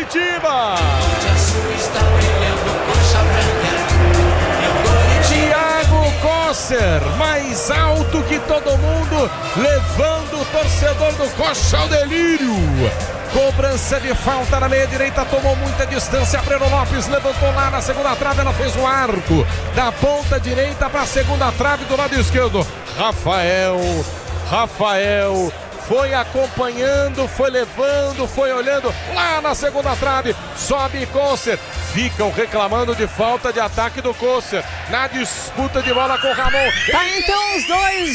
Coritiba. Thiago Kosser, mais alto que todo mundo, levando o torcedor do Coxa ao delírio. Cobrança de falta na meia direita, tomou muita distância. Breno Lopes levantou lá na segunda trave, ela fez o arco da ponta direita para a segunda trave do lado esquerdo. Rafael foi acompanhando, foi levando, foi olhando lá na segunda trave. Sobe Kosser. Ficam reclamando de falta de ataque do Kosser na disputa de bola com o Ramon. Tá, então os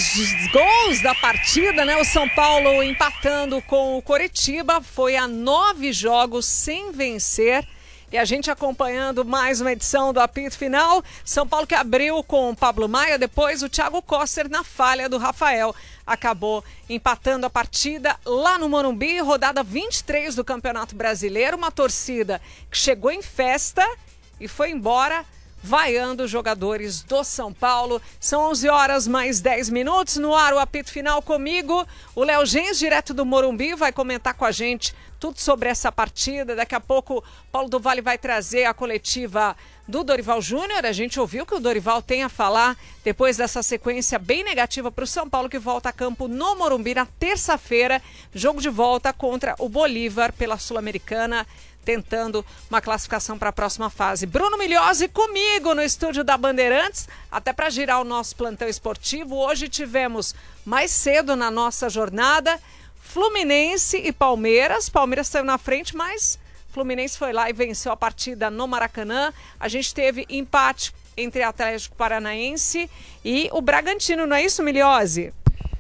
2 gols da partida, né? O São Paulo empatando com o Coritiba, foi a 9 jogos sem vencer. E a gente acompanhando mais uma edição do apito final. São Paulo que abriu com o Pablo Maia, depois o Thiago Kosser na falha do Rafael. Acabou empatando a partida lá no Morumbi, rodada 23 do Campeonato Brasileiro. Uma torcida que chegou em festa e foi embora vaiando os jogadores do São Paulo. São 11 horas mais 10 minutos. No ar o apito final comigo. O Léo Gens, direto do Morumbi, vai comentar com a gente tudo sobre essa partida. Daqui a pouco Paulo do Vale vai trazer a coletiva do Dorival Júnior. A gente ouviu que o Dorival tem a falar depois dessa sequência bem negativa para o São Paulo, que volta a campo no Morumbi na terça-feira. Jogo de volta contra o Bolívar pela Sul-Americana, tentando uma classificação para a próxima fase. Bruno Milhozzi comigo no estúdio da Bandeirantes, até para girar o nosso plantão esportivo. Hoje tivemos mais cedo na nossa jornada Fluminense e Palmeiras. Palmeiras saiu na frente, mas Fluminense foi lá e venceu a partida no Maracanã. A gente teve empate entre Atlético Paranaense e o Bragantino, não é isso, Milhozzi?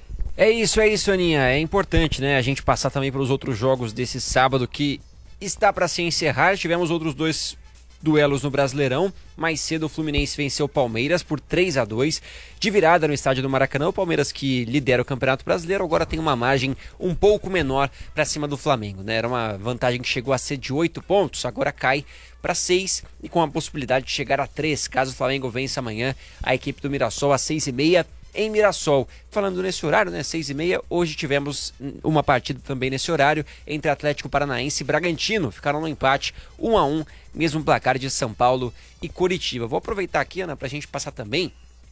É isso, Aninha. É importante, né, a gente passar também pelos outros jogos desse sábado que está para se encerrar. Tivemos outros 2 duelos no Brasileirão. Mais cedo o Fluminense venceu o Palmeiras por 3-2 de virada no estádio do Maracanã. O Palmeiras, que lidera o Campeonato Brasileiro, agora tem uma margem um pouco menor para cima do Flamengo, né? Era uma vantagem que chegou a ser de 8 pontos, agora cai para 6 e com a possibilidade de chegar a 3 caso o Flamengo vença amanhã a equipe do Mirassol às 6h30 em Mirassol. Falando nesse horário, né, 6h30, hoje tivemos uma partida também nesse horário entre Atlético Paranaense e Bragantino. Ficaram no empate 1-1, mesmo placar de São Paulo e Coritiba. Vou aproveitar aqui, Ana, pra gente passar também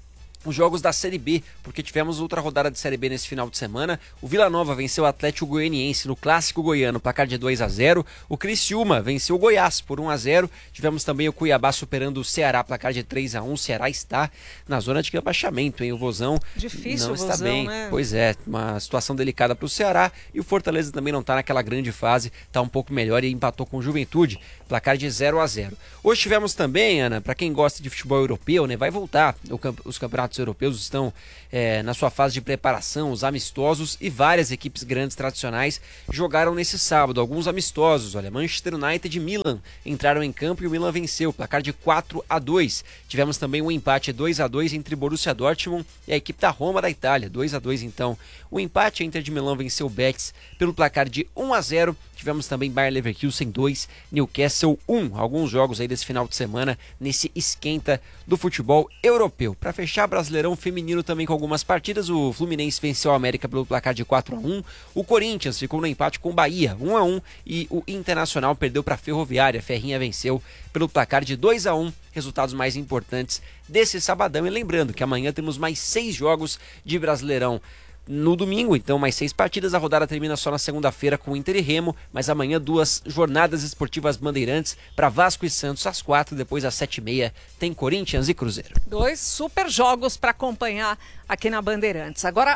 os jogos da Série B, porque tivemos outra rodada de Série B nesse final de semana. O Vila Nova venceu o Atlético Goianiense no Clássico Goiano, placar de 2-0. O Criciúma venceu o Goiás por 1-0. Tivemos também o Cuiabá superando o Ceará, placar de 3-1. O Ceará está na zona de rebaixamento, hein? O Vozão difícil, não o está Vozão, bem. né? Pois é, uma situação delicada para o Ceará. E o Fortaleza também não está naquela grande fase, está um pouco melhor e empatou com o Juventude, placar de 0-0. Hoje tivemos também, Ana, para quem gosta de futebol europeu, né? Vai voltar os campeonatos europeus estão na sua fase de preparação, os amistosos, e várias equipes grandes tradicionais jogaram nesse sábado, alguns amistosos. Olha, Manchester United e Milan entraram em campo e o Milan venceu, placar de 4-2. Tivemos também um empate 2-2 entre Borussia Dortmund e a equipe da Roma da Itália, 2-2 então. O empate, a Inter de Milão venceu o Betis pelo placar de 1-0. Tivemos também Bayer Leverkusen 2, Newcastle 1. Alguns jogos aí desse final de semana nesse esquenta do futebol europeu. Para fechar, Brasileirão feminino também com algumas partidas. O Fluminense venceu a América pelo placar de 4-1. O Corinthians ficou no empate com o Bahia, 1-1. E o Internacional perdeu para a Ferroviária. Ferrinha venceu pelo placar de 2-1. Resultados mais importantes desse sabadão. E lembrando que amanhã temos mais 6 jogos de Brasileirão. No domingo, então, mais 6 partidas. A rodada termina só na segunda-feira com Inter e Remo, mas amanhã 2 jornadas esportivas Bandeirantes para Vasco e Santos às 4, depois às 7h30 tem Corinthians e Cruzeiro. 2 super jogos para acompanhar aqui na Bandeirantes. Agora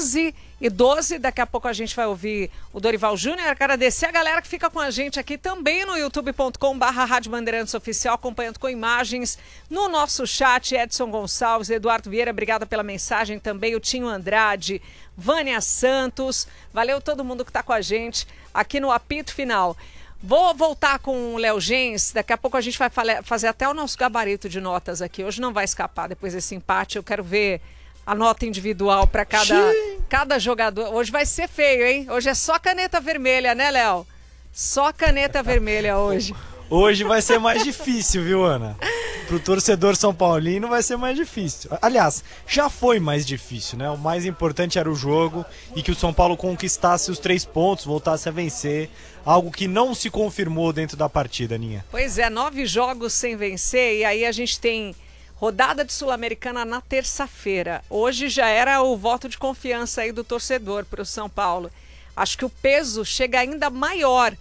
11h12, daqui a pouco a gente vai ouvir o Dorival Júnior. Agradecer a galera que fica com a gente aqui também no youtube.com/Rádio Bandeirantes Oficial, acompanhando com imagens no nosso chat. Edson Gonçalves, Eduardo Vieira, obrigada pela mensagem também, o Tinho Andrade, Vânia Santos, valeu todo mundo que está com a gente aqui no apito final. Vou voltar com o Léo Gens, daqui a pouco a gente vai fazer até o nosso gabarito de notas aqui. Hoje não vai escapar depois desse empate, eu quero ver a nota individual para cada jogador. Hoje vai ser feio, hein? Hoje é só caneta vermelha, né, Léo? Só caneta vermelha hoje. Hoje vai ser mais difícil, viu, Ana? pro torcedor São Paulino vai ser mais difícil. Aliás, já foi mais difícil, né? O mais importante era o jogo e que o São Paulo conquistasse os 3 pontos, voltasse a vencer, algo que não se confirmou dentro da partida, Aninha. Pois é, 9 jogos sem vencer e aí a gente tem rodada de Sul-Americana na terça-feira. Hoje já era o voto de confiança aí do torcedor para o São Paulo. Acho que o peso chega ainda maior.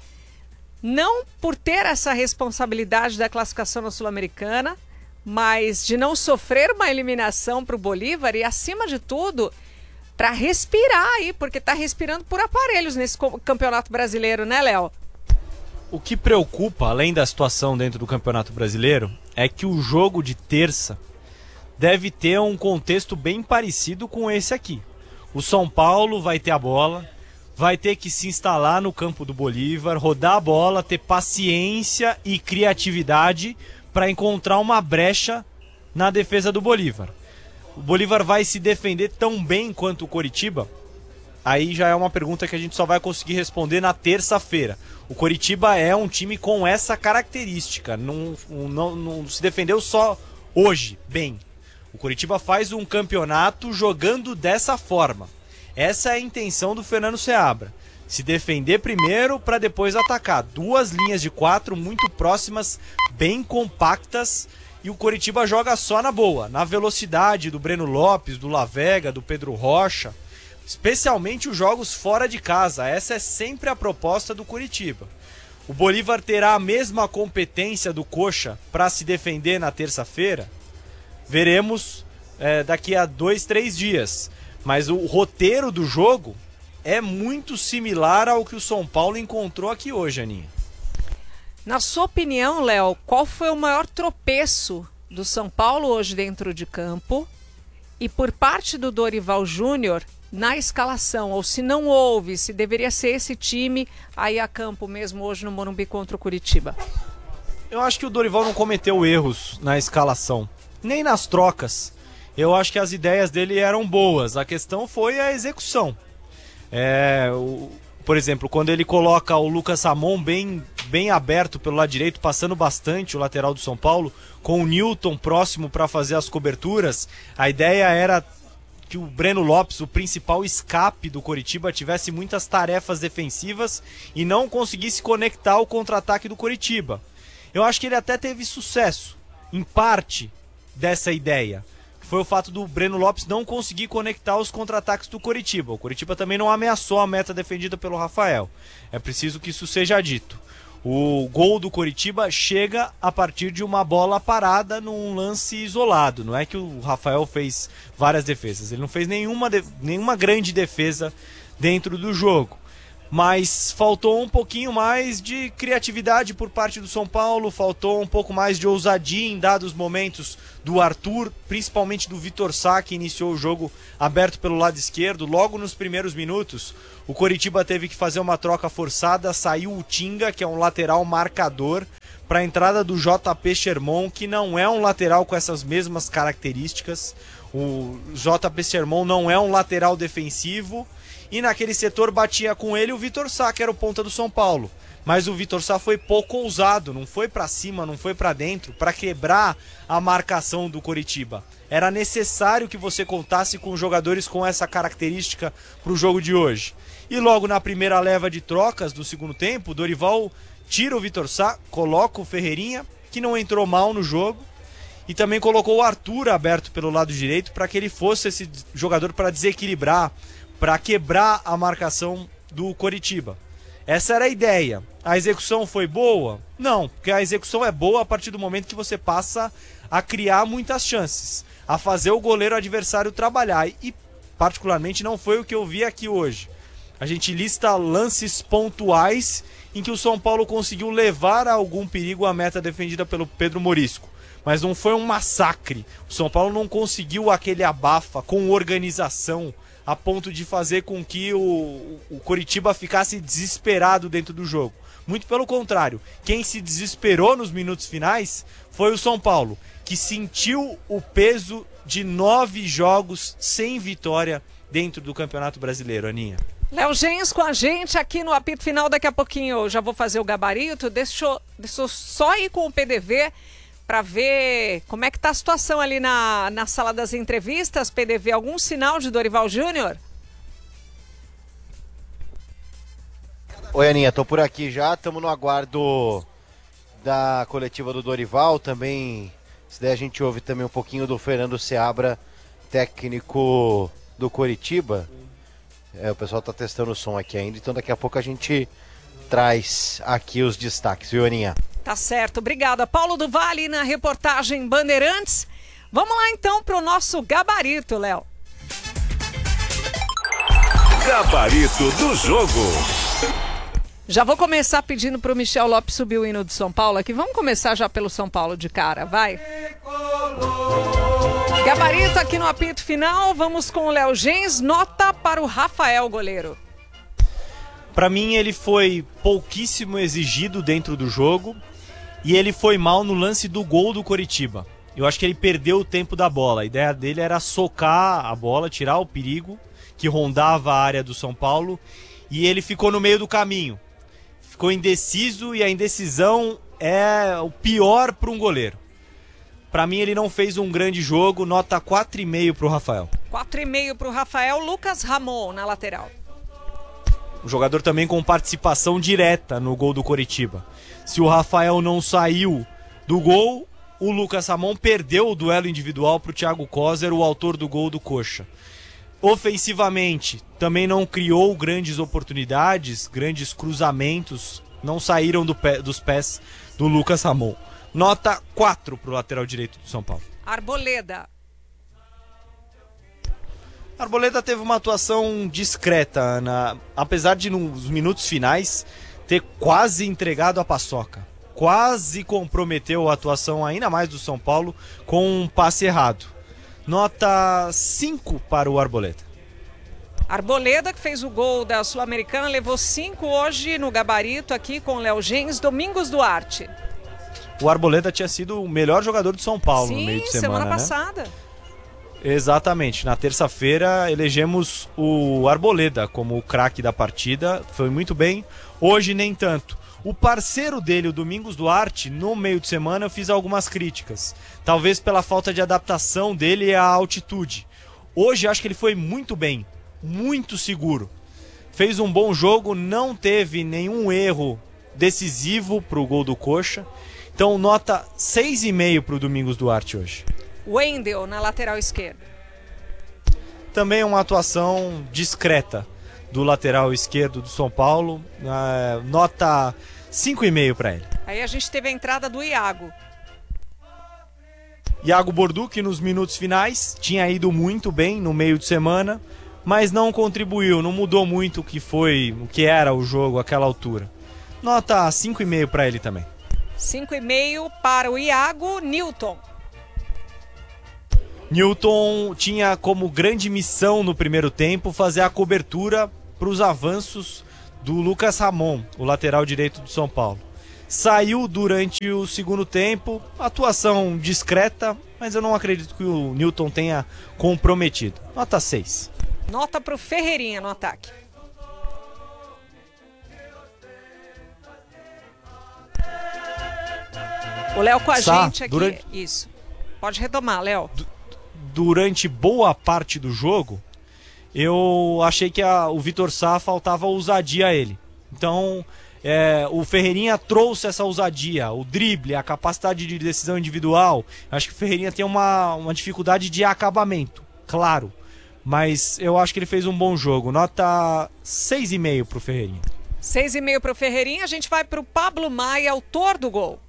Não por ter essa responsabilidade da classificação na Sul-Americana, mas de não sofrer uma eliminação para o Bolívar e, acima de tudo, para respirar aí, porque está respirando por aparelhos nesse Campeonato Brasileiro, né, Léo? O que preocupa, além da situação dentro do Campeonato Brasileiro, é que o jogo de terça deve ter um contexto bem parecido com esse aqui. O São Paulo vai ter a bola, vai ter que se instalar no campo do Bolívar, rodar a bola, ter paciência e criatividade para encontrar uma brecha na defesa do Bolívar. O Bolívar vai se defender tão bem quanto o Coritiba? Aí já é uma pergunta que a gente só vai conseguir responder na terça-feira. O Coritiba é um time com essa característica, não se defendeu só hoje bem. O Coritiba faz um campeonato jogando dessa forma. Essa é a intenção do Fernando Seabra. Se defender primeiro para depois atacar. 2 linhas de 4 muito próximas, bem compactas. E o Coritiba joga só na boa. Na velocidade do Breno Lopes, do Lavega, do Pedro Rocha. Especialmente os jogos fora de casa. Essa é sempre a proposta do Coritiba. O Bolívar terá a mesma competência do Coxa para se defender na terça-feira? Veremos daqui a 2, 3 dias. Mas o roteiro do jogo é muito similar ao que o São Paulo encontrou aqui hoje, Aninha. Na sua opinião, Léo, qual foi o maior tropeço do São Paulo hoje dentro de campo? E por parte do Dorival Júnior, na escalação, ou se não houve, se deveria ser esse time aí a campo mesmo hoje no Morumbi contra o Coritiba? Eu acho que o Dorival não cometeu erros na escalação, nem nas trocas. Eu acho que as ideias dele eram boas, a questão foi a execução. Por exemplo, quando ele coloca o Lucas Ramon bem aberto pelo lado direito, passando bastante o lateral do São Paulo, com o Newton próximo para fazer as coberturas, a ideia era que o Breno Lopes, o principal escape do Coritiba, tivesse muitas tarefas defensivas e não conseguisse conectar o contra-ataque do Coritiba. Eu acho que ele até teve sucesso, em parte, dessa ideia. Foi o fato do Breno Lopes não conseguir conectar os contra-ataques do Coritiba. O Coritiba também não ameaçou a meta defendida pelo Rafael. É preciso que isso seja dito. O gol do Coritiba chega a partir de uma bola parada num lance isolado. Não é que o Rafael fez várias defesas. Ele não fez nenhuma grande defesa dentro do jogo. Mas faltou um pouquinho mais de criatividade por parte do São Paulo, faltou um pouco mais de ousadia em dados momentos do Arthur, principalmente do Vitor Sá, que iniciou o jogo aberto pelo lado esquerdo. Logo nos primeiros minutos, o Coritiba teve que fazer uma troca forçada, saiu o Tinga, que é um lateral marcador, para a entrada do JP Sherman, que não é um lateral com essas mesmas características. O JP Sherman não é um lateral defensivo. E naquele setor batia com ele o Vitor Sá, que era o ponta do São Paulo. Mas o Vitor Sá foi pouco ousado, não foi para cima, não foi para dentro, para quebrar a marcação do Coritiba. Era necessário que você contasse com jogadores com essa característica para o jogo de hoje. E logo na primeira leva de trocas do segundo tempo, o Dorival tira o Vitor Sá, coloca o Ferreirinha, que não entrou mal no jogo, e também colocou o Arthur aberto pelo lado direito para que ele fosse esse jogador para desequilibrar, para quebrar a marcação do Coritiba. Essa era a ideia. A execução foi boa? Não, porque a execução é boa a partir do momento que você passa a criar muitas chances, a fazer o goleiro adversário trabalhar. E particularmente não foi o que eu vi aqui hoje. A gente lista lances pontuais em que o São Paulo conseguiu levar a algum perigo a meta defendida pelo Pedro Morisco. Mas não foi um massacre. O São Paulo não conseguiu aquele abafa com organização, a ponto de fazer com que o Coritiba ficasse desesperado dentro do jogo. Muito pelo contrário, quem se desesperou nos minutos finais foi o São Paulo, que sentiu o peso de 9 jogos sem vitória dentro do Campeonato Brasileiro, Aninha. Léo Gens com a gente aqui no apito final. Daqui a pouquinho eu já vou fazer o gabarito. Deixa eu só ir com o PDV para ver como é que tá a situação ali na sala das entrevistas. PDV, algum sinal de Dorival Júnior? Oi, Aninha, tô por aqui já, estamos no aguardo da coletiva do Dorival, também, se der a gente ouve também um pouquinho do Fernando Seabra, técnico do Coritiba. O pessoal tá testando o som aqui ainda, então daqui a pouco a gente traz aqui os destaques, viu, Aninha? Tá certo, obrigada. Paulo do Vale na reportagem Bandeirantes. Vamos lá então pro nosso gabarito, Léo. Gabarito do jogo. Já vou começar pedindo pro Michel Lopes subir o hino do São Paulo aqui. Vamos começar já pelo São Paulo de cara, vai. Gabarito aqui no apito final, vamos com o Léo Gens. Nota para o Rafael, goleiro. Para mim ele foi pouquíssimo exigido dentro do jogo e ele foi mal no lance do gol do Coritiba. Eu acho que ele perdeu o tempo da bola. A ideia dele era socar a bola, tirar o perigo que rondava a área do São Paulo e ele ficou no meio do caminho. Ficou indeciso e a indecisão é o pior para um goleiro. Para mim ele não fez um grande jogo, nota 4,5 para o Rafael. 4,5 para o Rafael. Lucas Ramon na lateral. Um jogador também com participação direta no gol do Coritiba. Se o Rafael não saiu do gol, o Lucas Ramon perdeu o duelo individual para o Thiago Kozer, o autor do gol do Coxa. Ofensivamente, também não criou grandes oportunidades, grandes cruzamentos, não saíram dos pés do Lucas Ramon. Nota 4 para o lateral direito do São Paulo. Arboleda. Arboleda teve uma atuação discreta, Ana, apesar de nos minutos finais ter quase entregado a paçoca. Quase comprometeu a atuação ainda mais do São Paulo com um passe errado. Nota 5 para o Arboleda. Arboleda, que fez o gol da Sul-Americana, levou 5 hoje no gabarito aqui com o Léo Gens. Domingos Duarte. O Arboleda tinha sido o melhor jogador de São Paulo no meio de semana, semana passada. Né? Exatamente. Na terça-feira elegemos o Arboleda como o craque da partida. Foi muito bem. Hoje nem tanto. O parceiro dele, o Domingos Duarte, no meio de semana eu fiz algumas críticas. Talvez pela falta de adaptação dele à altitude. Hoje acho que ele foi muito bem, muito seguro. Fez um bom jogo, não teve nenhum erro decisivo para o gol do Coxa. Então nota 6,5 para o Domingos Duarte hoje. Wendel na lateral esquerda. Também uma atuação discreta do lateral esquerdo do São Paulo, nota 5,5 para ele. Aí a gente teve a entrada do Iago. Iago Bordu, que nos minutos finais tinha ido muito bem no meio de semana, mas não contribuiu, não mudou muito o que era o jogo àquela altura. Nota 5,5 para ele também. 5,5 para o Iago. Newton. Newton tinha como grande missão no primeiro tempo fazer a cobertura para os avanços do Lucas Ramon, o lateral direito do São Paulo. Saiu durante o segundo tempo, atuação discreta, mas eu não acredito que o Newton tenha comprometido. Nota 6. Nota para o Ferreirinha no ataque. O Léo com a gente aqui. Isso. Pode retomar, Léo. Durante boa parte do jogo, eu achei que o Vitor Sá faltava ousadia a ele. Então, o Ferreirinha trouxe essa ousadia, o drible, a capacidade de decisão individual. Acho que o Ferreirinha tem uma dificuldade de acabamento, claro. Mas eu acho que ele fez um bom jogo. Nota 6,5 para o Ferreirinha. 6,5 para o Ferreirinha. A gente vai para o Pablo Maia, autor do gol.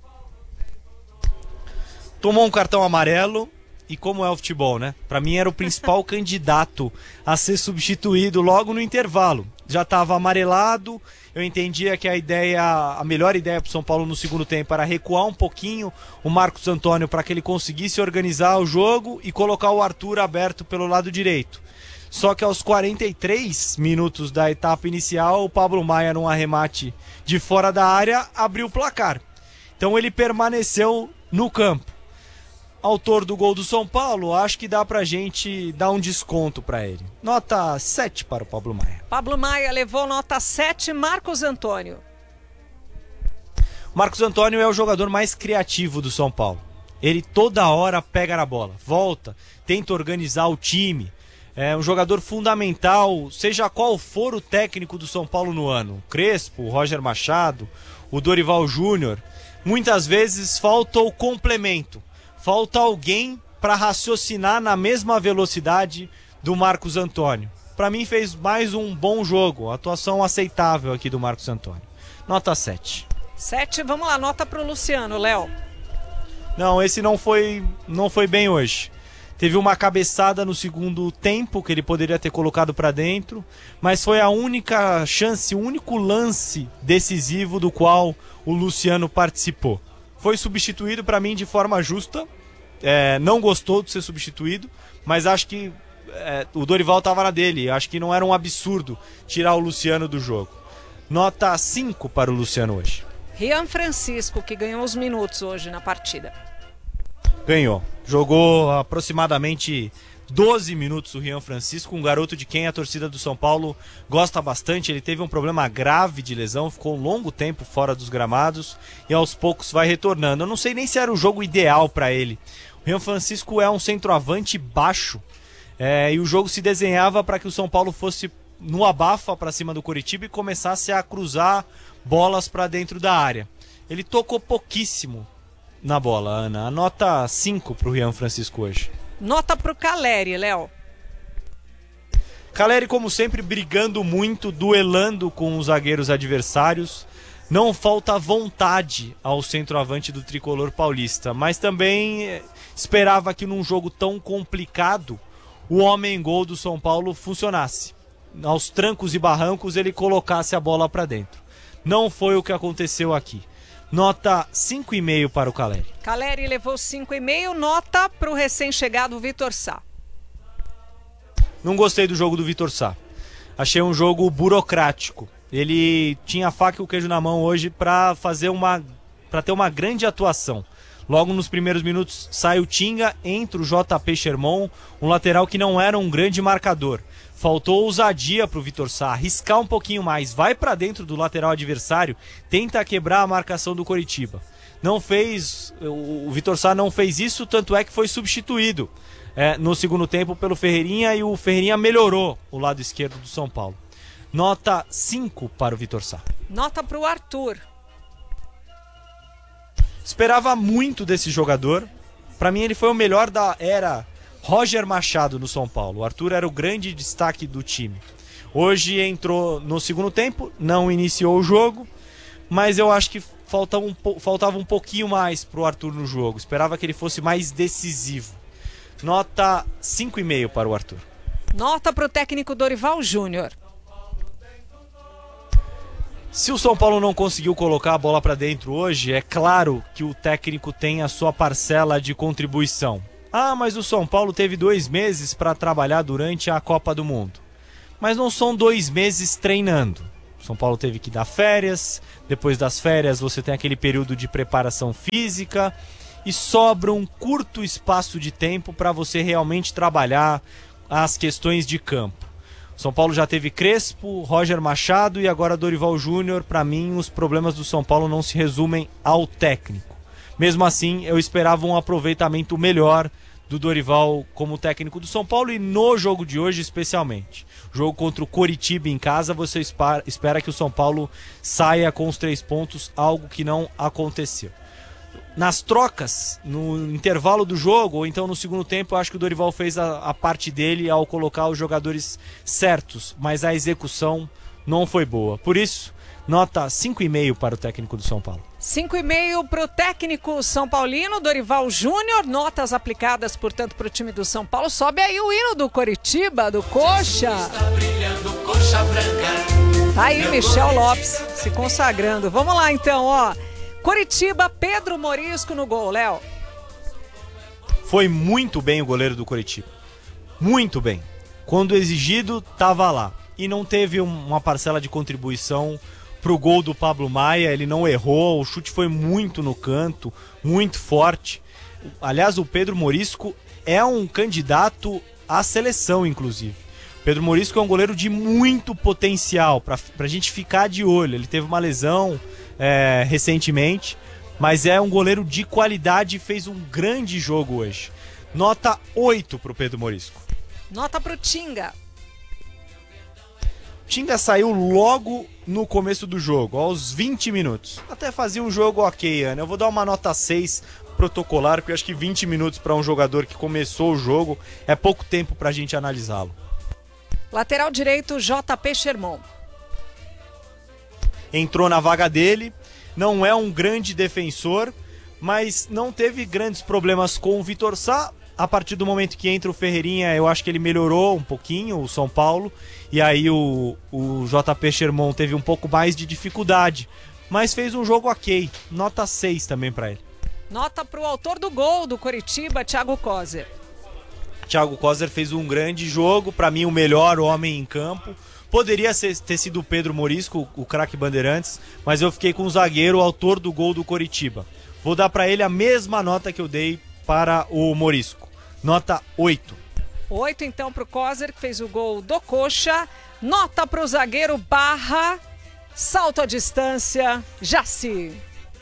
Tomou um cartão amarelo. E como é o futebol, né? Para mim era o principal candidato a ser substituído logo no intervalo. Já estava amarelado, eu entendia que a melhor ideia para o São Paulo no segundo tempo era recuar um pouquinho o Marcos Antônio para que ele conseguisse organizar o jogo e colocar o Arthur aberto pelo lado direito. Só que aos 43 minutos da etapa inicial, o Pablo Maia, num arremate de fora da área, abriu o placar. Então ele permaneceu no campo. Autor do gol do São Paulo, acho que dá pra gente dar um desconto pra ele. Nota 7 para o Pablo Maia. Pablo Maia levou nota 7. Marcos Antônio. Marcos Antônio é o jogador mais criativo do São Paulo. Ele toda hora pega na bola, volta, tenta organizar o time. É um jogador fundamental, seja qual for o técnico do São Paulo no ano. O Crespo, o Roger Machado, o Dorival Júnior. Muitas vezes falta o complemento. Falta alguém para raciocinar na mesma velocidade do Marcos Antônio. Para mim fez mais um bom jogo, atuação aceitável aqui do Marcos Antônio. Nota 7. 7, vamos lá, nota pro Luciano, Léo. Não, esse não foi bem hoje. Teve uma cabeçada no segundo tempo que ele poderia ter colocado para dentro, mas foi a única chance, o único lance decisivo do qual o Luciano participou. Foi substituído para mim de forma justa, não gostou de ser substituído, mas acho que o Dorival estava na dele, acho que não era um absurdo tirar o Luciano do jogo. Nota 5 para o Luciano hoje. Rian Francisco, que ganhou os minutos hoje na partida. Ganhou. Jogou aproximadamente 12 minutos o Rian Francisco, um garoto de quem a torcida do São Paulo gosta bastante. Ele teve um problema grave de lesão, ficou um longo tempo fora dos gramados e aos poucos vai retornando. Eu não sei nem se era o jogo ideal para ele. O Rian Francisco é um centroavante baixo e o jogo se desenhava para que o São Paulo fosse no abafa para cima do Coritiba e começasse a cruzar bolas para dentro da área. Ele tocou pouquíssimo na bola, Ana. A nota 5 pro Rian Francisco hoje. Nota pro Caleri, Léo. Caleri, como sempre, brigando muito, duelando com os zagueiros adversários. Não falta vontade ao centroavante do tricolor paulista, mas também esperava que num jogo tão complicado o homem-gol do São Paulo funcionasse. Aos trancos e barrancos ele colocasse a bola para dentro. Não foi o que aconteceu aqui. Nota 5,5 para o Caleri. Caleri levou 5,5. Nota para o recém-chegado Vitor Sá. Não gostei do jogo do Vitor Sá. Achei um jogo burocrático. Ele tinha a faca e o queijo na mão hoje para ter uma grande atuação. Logo nos primeiros minutos sai o Tinga, entra o JP Sherman, um lateral que não era um grande marcador. Faltou ousadia para o Vitor Sá, arriscar um pouquinho mais, vai para dentro do lateral adversário, tenta quebrar a marcação do Coritiba. Não fez, o Vitor Sá não fez isso, tanto é que foi substituído no segundo tempo pelo Ferreirinha e o Ferreirinha melhorou o lado esquerdo do São Paulo. Nota 5 para o Vitor Sá. Nota para o Arthur. Esperava muito desse jogador. Para mim ele foi o melhor da era Roger Machado no São Paulo. O Arthur era o grande destaque do time. Hoje entrou no segundo tempo, não iniciou o jogo, mas eu acho que faltava um pouquinho mais pro Arthur no jogo. Esperava que ele fosse mais decisivo. Nota 5,5 para o Arthur. Nota para o técnico Dorival Júnior. Se o São Paulo não conseguiu colocar a bola para dentro hoje, é claro que o técnico tem a sua parcela de contribuição. Ah, mas o São Paulo teve 2 meses para trabalhar durante a Copa do Mundo. Mas não são 2 meses treinando. O São Paulo teve que dar férias, depois das férias você tem aquele período de preparação física e sobra um curto espaço de tempo para você realmente trabalhar as questões de campo. O São Paulo já teve Crespo, Roger Machado e agora Dorival Júnior. Para mim, os problemas do São Paulo não se resumem ao técnico. Mesmo assim, eu esperava um aproveitamento melhor do Dorival como técnico do São Paulo e no jogo de hoje especialmente. Jogo contra o Coritiba em casa, você espera que o São Paulo saia com os 3 pontos, algo que não aconteceu. Nas trocas, no intervalo do jogo, ou então no segundo tempo, eu acho que o Dorival fez a parte dele ao colocar os jogadores certos, mas a execução não foi boa. Por isso, nota 5,5 para o técnico do São Paulo. 5,5 para o técnico São Paulino, Dorival Júnior. Notas aplicadas, portanto, para o time do São Paulo. Sobe aí o hino do Coritiba, do Coxa. Tá aí Michel Lopes se consagrando. Vamos lá então, ó. Coritiba, Pedro Morisco no gol, Léo. Foi muito bem o goleiro do Coritiba. Muito bem. Quando exigido, estava lá. E não teve uma parcela de contribuição pro gol do Pablo Maia. Ele não errou, o chute foi muito no canto, muito forte. Aliás, o Pedro Morisco é um candidato à seleção, inclusive. Pedro Morisco é um goleiro de muito potencial, pra gente ficar de olho. Ele teve uma lesão recentemente, mas é um goleiro de qualidade e fez um grande jogo hoje. Nota 8 pro Pedro Morisco. Nota pro Tinga. Tinga saiu logo no começo do jogo, aos 20 minutos. Até fazia um jogo ok, Ana. Eu vou dar uma nota 6 protocolar, porque eu acho que 20 minutos para um jogador que começou o jogo é pouco tempo pra gente analisá-lo. Lateral direito, JP Sherman. Entrou na vaga dele, não é um grande defensor, mas não teve grandes problemas com o Vitor Sá. A partir do momento que entra o Ferreirinha, eu acho que ele melhorou um pouquinho, o São Paulo, e aí o JP Sherman teve um pouco mais de dificuldade, mas fez um jogo ok, nota 6 também para ele. Nota pro autor do gol do Coritiba, Thiago Kozer. Thiago Kozer fez um grande jogo, para mim o melhor homem em campo. Poderia ter sido o Pedro Morisco, o craque Bandeirantes, mas eu fiquei com o zagueiro, o autor do gol do Coritiba. Vou dar para ele a mesma nota que eu dei para o Morisco. Nota 8. 8 então pro Kozer, que fez o gol do Coxa. Nota pro zagueiro Barra. Salto à distância, Jaci.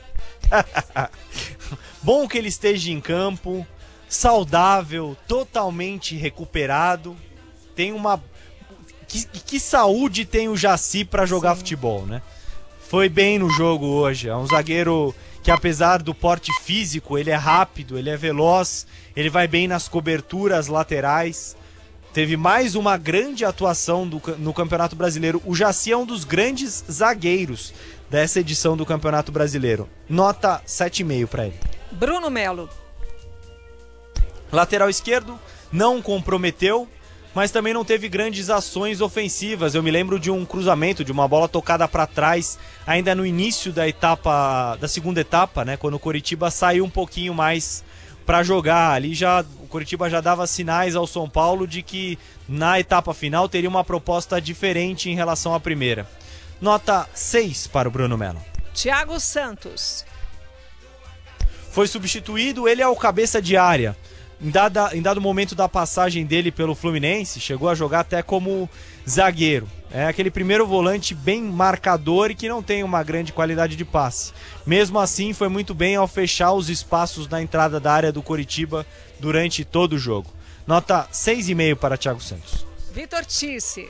Bom que ele esteja em campo, saudável, totalmente recuperado. Tem uma... Que saúde tem o Jaci para jogar futebol, né? Foi bem no jogo hoje. É um zagueiro que, apesar do porte físico, ele é rápido, ele é veloz, ele vai bem nas coberturas laterais. Teve mais uma grande atuação no Campeonato Brasileiro. O Jaci é um dos grandes zagueiros dessa edição do Campeonato Brasileiro. Nota 7,5 para ele. Bruno Melo. Lateral esquerdo, não comprometeu, mas também não teve grandes ações ofensivas. Eu me lembro de um cruzamento, de uma bola tocada para trás, ainda no início da segunda etapa, né, quando o Coritiba saiu um pouquinho mais para jogar. Ali o Coritiba já dava sinais ao São Paulo de que na etapa final teria uma proposta diferente em relação à primeira. Nota 6 para o Bruno Melo. Thiago Santos. Foi substituído, ele é o cabeça de área. Em dado momento da passagem dele pelo Fluminense, chegou a jogar até como zagueiro. É aquele primeiro volante bem marcador e que não tem uma grande qualidade de passe. Mesmo assim, foi muito bem ao fechar os espaços na entrada da área do Coritiba durante todo o jogo. Nota 6,5 para Thiago Santos. Vitor Tisse.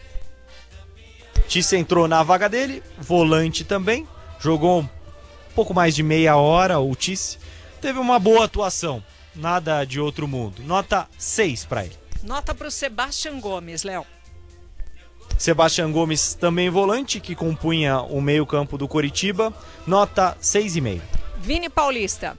Tisse entrou na vaga dele, volante também. Jogou um pouco mais de meia hora o Tisse. Teve uma boa atuação. Nada de outro mundo. Nota 6 para ele. Nota para o Sebastian Gomes, Léo. Sebastian Gomes também volante, que compunha o meio-campo do Coritiba. Nota 6,5. Vini Paulista.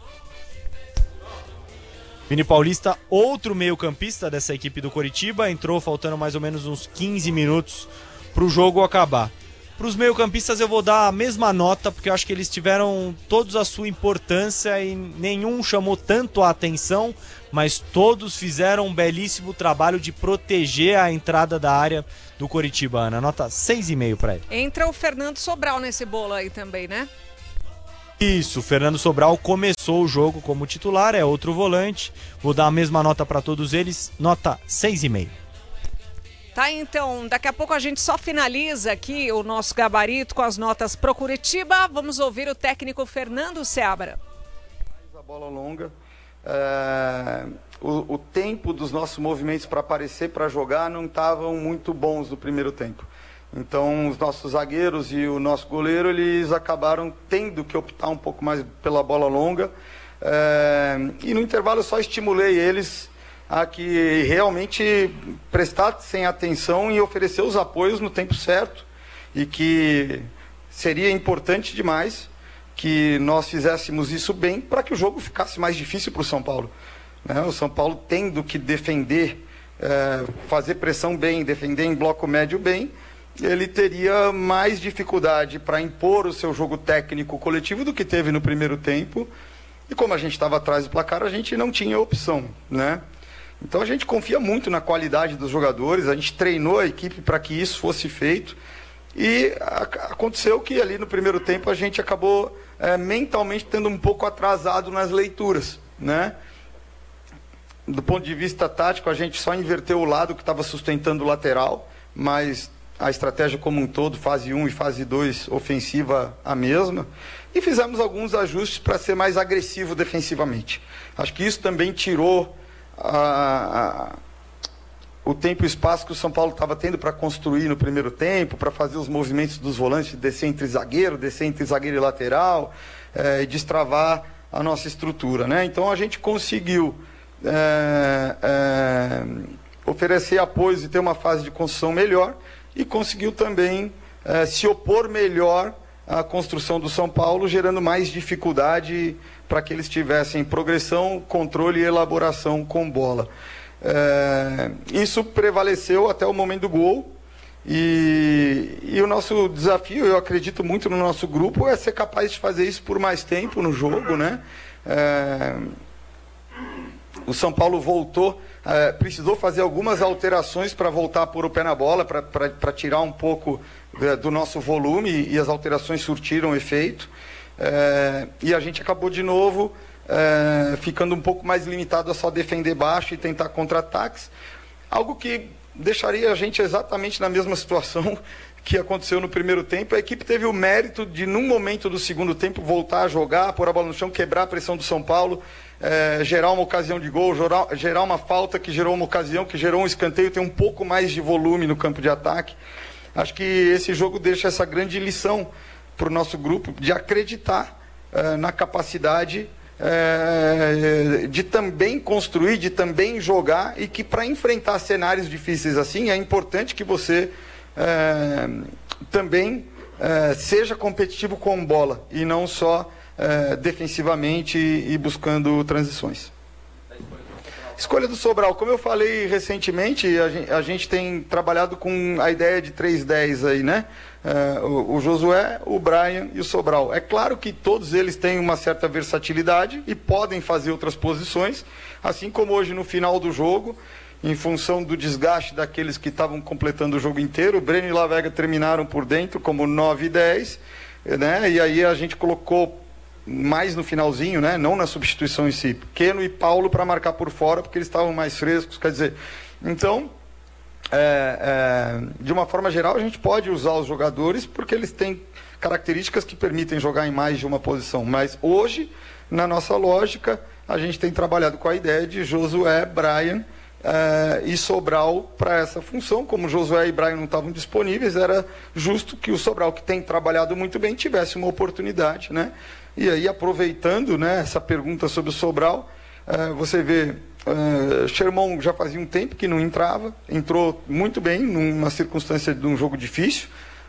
Vini Paulista, outro meio-campista dessa equipe do Coritiba. Entrou faltando mais ou menos uns 15 minutos para o jogo acabar. Para os meio-campistas eu vou dar a mesma nota, porque eu acho que eles tiveram todos a sua importância e nenhum chamou tanto a atenção, mas todos fizeram um belíssimo trabalho de proteger a entrada da área do Coritiba, Ana. Nota 6,5 para ele. Entra o Fernando Sobral nesse bolo aí também, né? Isso, o Fernando Sobral começou o jogo como titular, é outro volante. Vou dar a mesma nota para todos eles, nota 6,5. Tá, então, daqui a pouco a gente só finaliza aqui o nosso gabarito com as notas pro Curitiba. Vamos ouvir o técnico Fernando Seabra. A bola longa, o tempo dos nossos movimentos para aparecer, para jogar, não estavam muito bons no primeiro tempo. Então, os nossos zagueiros e o nosso goleiro, eles acabaram tendo que optar um pouco mais pela bola longa. E no intervalo eu só estimulei eles a que realmente prestassem atenção e oferecer os apoios no tempo certo, e que seria importante demais que nós fizéssemos isso bem para que o jogo ficasse mais difícil para o São Paulo, né? O São Paulo tendo que defender, fazer pressão bem, defender em bloco médio bem, ele teria mais dificuldade para impor o seu jogo técnico coletivo do que teve no primeiro tempo, e como a gente estava atrás do placar, a gente não tinha opção, né? Então a gente confia muito na qualidade dos jogadores, a gente treinou a equipe para que isso fosse feito, e aconteceu que ali no primeiro tempo a gente acabou mentalmente tendo um pouco atrasado nas leituras, né? Do ponto de vista tático, a gente só inverteu o lado que estava sustentando o lateral, mas a estratégia como um todo, fase 1 e fase 2, ofensiva a mesma, e fizemos alguns ajustes para ser mais agressivo defensivamente. Acho que isso também tirou o tempo e o espaço que o São Paulo estava tendo para construir no primeiro tempo, para fazer os movimentos dos volantes, descer entre zagueiro e lateral, e destravar a nossa estrutura, né? Então a gente conseguiu oferecer apoios e ter uma fase de construção melhor, e conseguiu também se opor melhor à construção do São Paulo, gerando mais dificuldade para que eles tivessem progressão, controle e elaboração com bola. Isso prevaleceu até o momento do gol, e o nosso desafio, eu acredito muito no nosso grupo, é ser capaz de fazer isso por mais tempo no jogo, né? O São Paulo voltou, precisou fazer algumas alterações para voltar a pôr o pé na bola, para tirar um pouco do nosso volume, e as alterações surtiram efeito, e a gente acabou de novo ficando um pouco mais limitado a só defender baixo e tentar contra-ataques, algo que deixaria a gente exatamente na mesma situação que aconteceu no primeiro tempo. A equipe teve o mérito de, num momento do segundo tempo, voltar a jogar, pôr a bola no chão, quebrar a pressão do São Paulo, gerar uma ocasião de gol, gerar uma falta que gerou uma ocasião, que gerou um escanteio, ter um pouco mais de volume no campo de ataque. Acho que esse jogo deixa essa grande lição para o nosso grupo, de acreditar na capacidade de também construir, de também jogar, e que para enfrentar cenários difíceis assim, é importante que você também seja competitivo com bola, e não só defensivamente e buscando transições. Escolha do Sobral, como eu falei recentemente, a gente tem trabalhado com a ideia de 3-10 aí, né? O Josué, o Brian e o Sobral. É claro que todos eles têm uma certa versatilidade e podem fazer outras posições, assim como hoje no final do jogo, em função do desgaste daqueles que estavam completando o jogo inteiro, o Breno e o Lavega terminaram por dentro como 9 e 10, né? E aí a gente colocou mais no finalzinho, né? Não na substituição em si, Keno e Paulo para marcar por fora, porque eles estavam mais frescos, quer dizer, então, de uma forma geral, a gente pode usar os jogadores, porque eles têm características que permitem jogar em mais de uma posição, mas hoje, na nossa lógica, a gente tem trabalhado com a ideia de Josué, Brian e Sobral para essa função. Como Josué e Brian não estavam disponíveis, era justo que o Sobral, que tem trabalhado muito bem, tivesse uma oportunidade, né? E aí, aproveitando, né, essa pergunta sobre o Sobral, você vê, Sherman já fazia um tempo que não entrava, entrou muito bem numa circunstância de um jogo difícil,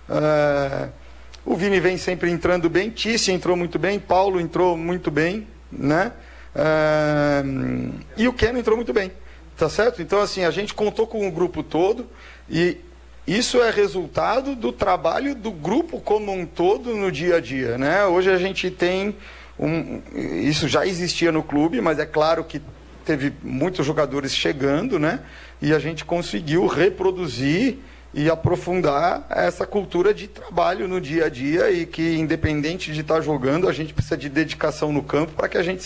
o Vini vem sempre entrando bem, Tissi entrou muito bem, Paulo entrou muito bem, né? E o Keno entrou muito bem, tá certo? Então, assim, a gente contou com o grupo todo, e isso é resultado do trabalho do grupo como um todo no dia a dia, né? Hoje a gente tem isso já existia no clube, mas é claro que teve muitos jogadores chegando, né? E a gente conseguiu reproduzir e aprofundar essa cultura de trabalho no dia a dia, e que, independente de estar jogando, a gente precisa de dedicação no campo para que a gente